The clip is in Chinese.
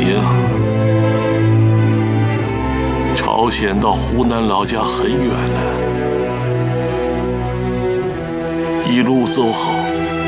营，朝鲜到湖南老家很远了，一路走好。